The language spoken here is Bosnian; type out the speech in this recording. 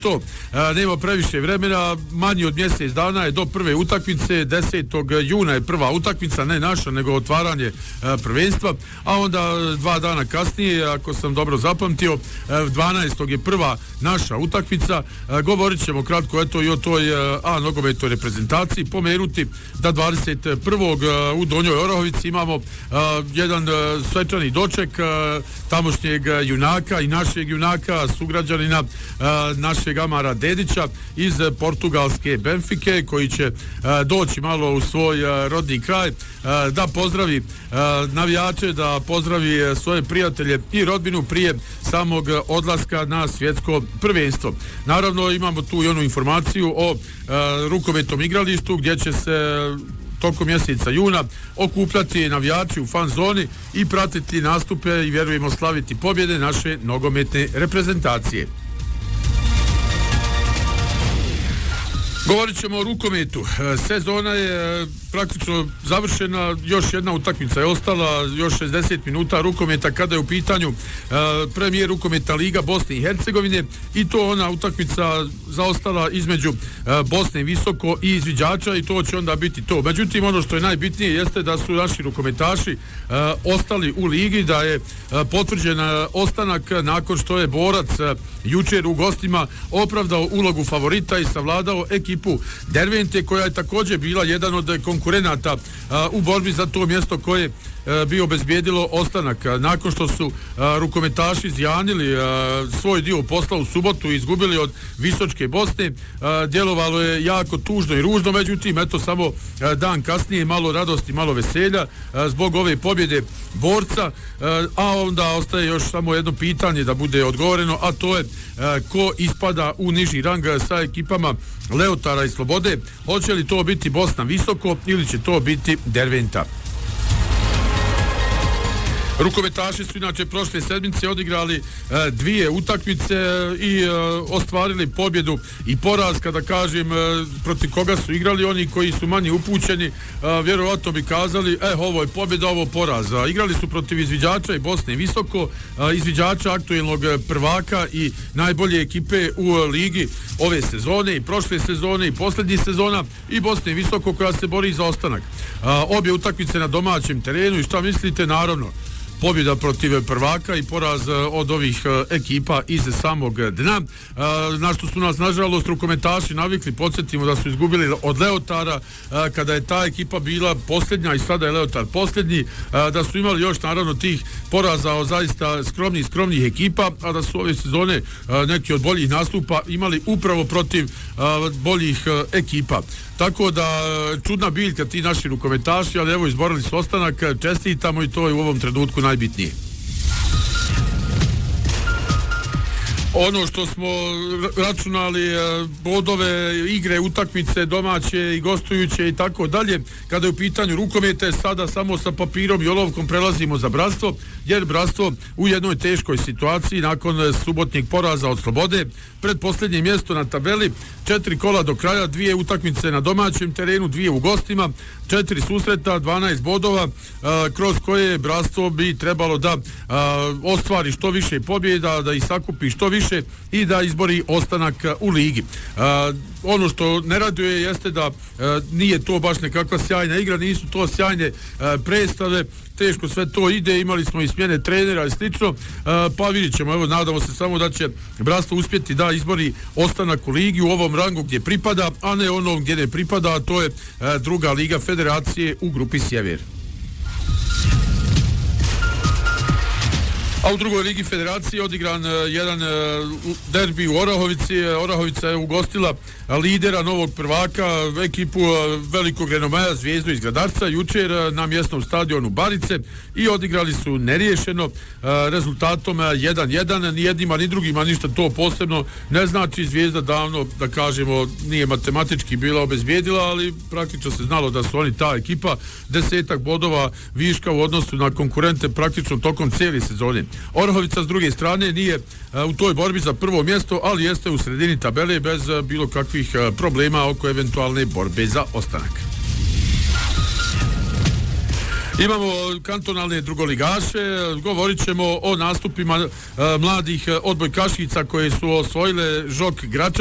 to nema previše vremena, manje od mjesec dana je do prve utakmice, 10. juna je prva utakmica, ne naša, nego otvaranje prvenstva, a onda 2 dana kasnije, ako sam dobro zapamtio, 12. je prva naša utakmica. Govorit ćemo kratko eto i o toj nogometnoj reprezentaciji, pomenuti da 21. u Donjoj Orahovici imamo jedan svečani doček tamošnjeg junaka i našeg junaka, sugrađanina našeg Amara Dedića iz portugalske Benfike, koji će doći malo u svoj rodni kraj da pozdravi navijače, da pozdravi svoje prijatelje i rodbinu prije samog odlaska na svjetsko prvenstvo. Naravno imamo tu i onu informaciju o rukometnom igralištu gdje će se tokom mjeseca juna okupljati navijači u fan zoni i pratiti nastupe i vjerujemo slaviti pobjede naše nogometne reprezentacije. Govorit ćemo o rukometu. Sezona je praktično završena, još jedna utakmica je ostala, još 60 minuta rukometa kada je u pitanju premijer rukometa Liga Bosne i Hercegovine, i to ona utakmica zaostala između Bosne Visoko i Izviđača, i to će onda biti to. Međutim, ono što je najbitnije jeste da su naši rukometaši ostali u ligi, da je potvrđen ostanak nakon što je Borac jučer u gostima opravdao ulogu favorita i savladao ekipu Dervente, koja je također bila jedan od konkurenata u borbi za to mjesto koje bi obezbijedilo ostanak. Nakon što su rukometaši izjanili svoj dio posla u subotu i izgubili od Visočke Bosne, djelovalo je jako tužno i ružno, međutim eto samo dan kasnije malo radosti, malo veselja zbog ove pobjede Borca, a onda ostaje još samo jedno pitanje da bude odgovoreno, a to je ko ispada u niži rang sa ekipama Leotara i Slobode. Hoće li to biti Bosna Visoko ili će to biti Derventa? Rukometaši su inače prošle sedmice odigrali 2 utakmice i ostvarili pobjedu i poraz. Kada kažem protiv koga su igrali, oni koji su manje upućeni vjerovatno bi kazali ovo je pobjeda, ovo poraz. Igrali su protiv Izviđača i Bosne Visoko, Izviđača aktuelnog prvaka i najbolje ekipe u ligi ove sezone i prošle sezone i posljednji sezona, i Bosne Visoko koja se bori za ostanak. Obje utakmice na domaćem terenu, i šta mislite? Naravno pobjeda protiv prvaka i poraz od ovih ekipa iz samog dna, na što su nas nažalost rukometaši navikli. Podsjetimo da su izgubili od Leotara kada je ta ekipa bila posljednja i sada je Leotar posljednji, da su imali još naravno tih poraza od zaista skromnih ekipa, a da su ove sezone neki od boljih nastupa imali upravo protiv boljih ekipa. Tako da čudna biljka ti naši rukometaši, ali evo izborili su ostanak, čestitamo, i to je u ovom trenutku najbitnije. Ono što smo računali, bodove, igre, utakmice, domaće i gostujuće i tako dalje, kada je u pitanju rukomete, sada samo sa papirom i olovkom prelazimo za Bratstvo, jer Bratstvo u jednoj teškoj situaciji nakon subotnjeg poraza od Slobode, pred posljednje mjesto na tabeli, 4 kola do kraja, 2 utakmice na domaćem terenu, 2 u gostima, 4 susreta, 12 bodova, kroz koje Bratstvo bi trebalo da ostvari što više pobjeda, da ih sakupi što više i da izbori ostanak u ligi. Ono što ne raduje jeste da nije to baš nekakva sjajna igra, nisu to sjajne predstave, teško sve to ide, imali smo i smjene trenera i slično, pa vidjet ćemo, evo nadamo se samo da će Bratstvo uspjeti da izbori ostanak u ligi u ovom rangu gdje pripada, a ne onom gdje ne pripada, a to je druga liga federacije u grupi Sjever. A u drugoj ligi federacije odigran jedan derbi u Orahovici. Orahovica je ugostila lidera, novog prvaka, ekipu velikog renomeja, Zvijezdu iz Gradarca, jučer na mjesnom stadionu Barice, i odigrali su neriješeno rezultatom 1-1. Ni jednima ni drugima ništa to posebno ne znači. Zvijezda davno, da kažemo, nije matematički bila obezbijedila, ali praktično se znalo da su oni ta ekipa, 10 bodova viška u odnosu na konkurente praktično tokom cijele sezone. Orahovica s druge strane nije u toj borbi za prvo mjesto, ali jeste u sredini tabele bez bilo kakvih problema oko eventualne borbe za ostanak. Imamo kantonalne drugoligaše, govorit ćemo o nastupima mladih odbojkašica koje su osvojile Žok Gračac.